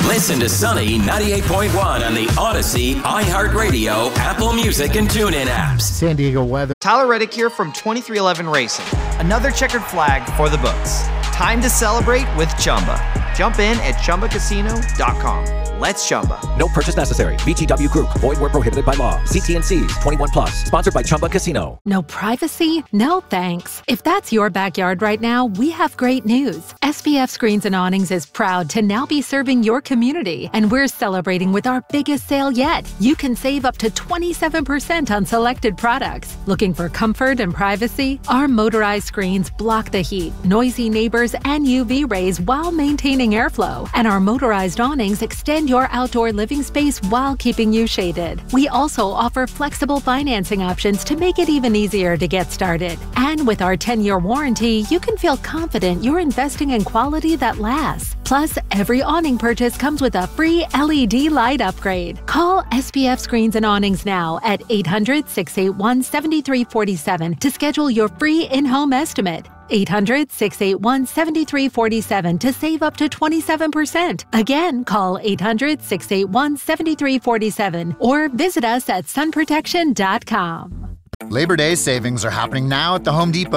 Listen to Sunny 98.1 on the Odyssey, iHeartRadio, Apple Music, and TuneIn apps. San Diego weather. Tyler Reddick here from 2311 Racing. Another checkered flag for the books. Time to celebrate with Chumba. Jump in at ChumbaCasino.com. Let's Chumba. No purchase necessary. VGW Group. Void where prohibited by law. CT&Cs. 21 plus. Sponsored by Chumba Casino. No privacy? No thanks. If that's your backyard right now, we have great news. SPF Screens and Awnings is proud to now be serving your community, and we're celebrating with our biggest sale yet. You can save up to 27% on selected products. Looking for comfort and privacy? Our motorized screens block the heat, noisy neighbors, and UV rays while maintaining airflow. And our motorized awnings extend your outdoor living space while keeping you shaded. We also offer flexible financing options to make it even easier to get started. And with our 10-year warranty, you can feel confident you're investing in quality that lasts. Plus, every awning purchase comes with a free LED light upgrade. Call SPF Screens and Awnings now at 800-681-7347 to schedule your free in-home estimate. 800-681-7347 to save up to 27%. Again, call 800-681-7347 or visit us at sunprotection.com. Labor Day savings are happening now at the Home Depot.